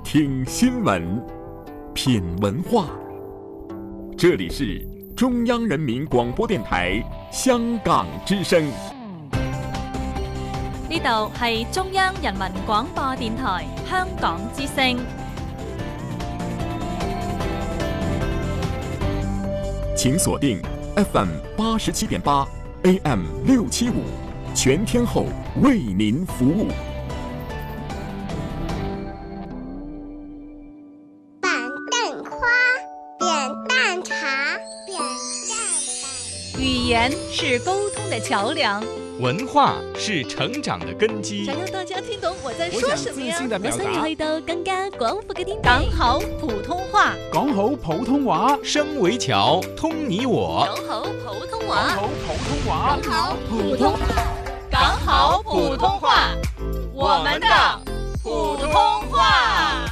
听新闻，品文化。这里是中央人民廣播電台香港之聲。 呢度係中央人民廣播電台香港之聲。 請鎖定 FM 87.8 AM 675，全天候為您服務。 語言是溝通的橋樑， 文化是成長的根基。 想讓大家聽懂我在說什麼呀？ 我想要去到更加廣闊嘅天地。 講好普通話， 講好普通話， 聲為橋，通你我。 講好普通話， 講好普通話， 講好普通話，我們的普通話。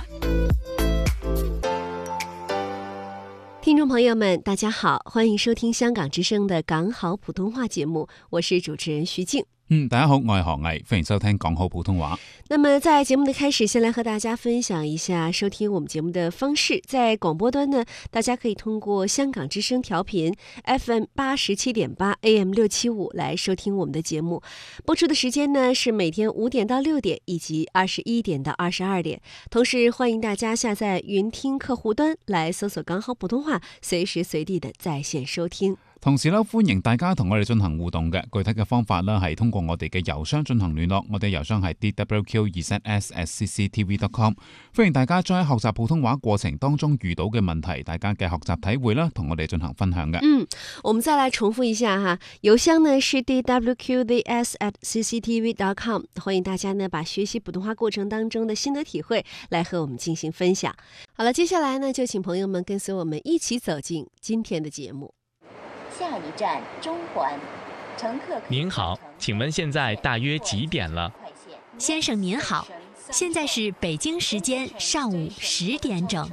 聽眾朋友們，大家好，歡迎收聽香港之聲的港好普通話節目，我是主持人徐靜。 大家好，我係何毅，歡迎收聽講好普通話。 那麼在節目的開始，先來和大家分享一下收聽我們節目的方式。在廣播端呢，大家可以通過香港之聲調頻 FM 87.8 AM 675來收聽我們的節目。播出的時間呢是每天5點到6點以及21點到22點。同時歡迎大家下載雲聽客戶端來搜索港好普通話，隨時隨地的在線收聽。 同時咧，歡迎大家同我哋進行互動嘅，具體嘅方法呢係通過我哋嘅郵箱進行聯絡，我哋郵箱係 dwq2s@cctv.com。歡迎大家將喺學習普通話過程當中遇到嘅問題，大家嘅學習體會啦，同我哋進行分享嘅。 我們再來重複一下哈，郵箱呢是 dwqds@cctv.com。歡迎大家呢把學習普通話過程當中的心得體會來和我們進行分享。好了，接下來呢就請朋友們跟隨我們一起走進今天的節目。 下一站中環，乘客。 您好，請問現在大約幾點了？ 先生您好，現在是北京時間上午10點整。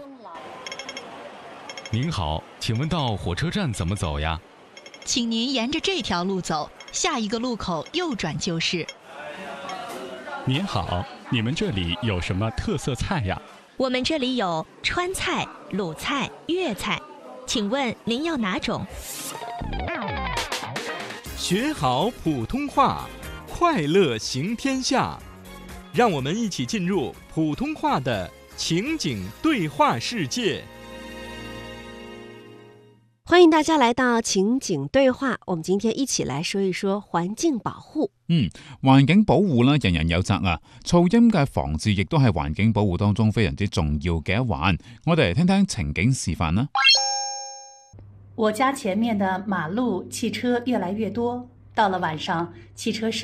您好，請問到火車站怎麼走呀？ 請您沿着這條路走，下一個路口右轉就是。 您好，你們這裡有什麼特色菜呀？ 我們這裡有川菜、魯菜、粵菜，請問您要哪種？ 學好普通話，快樂行天下。讓我們一起進入普通話的情景對話世界。 歡迎大家來到情景對話，我們今天一起來說一說環境保護。 環境保護啦，人人有責啊！噪音嘅防治亦都係環境保護當中非常之重要嘅一環。我哋嚟聽聽情景示範啦。 我家前面的馬路汽車越來越多，到了晚上，汽車聲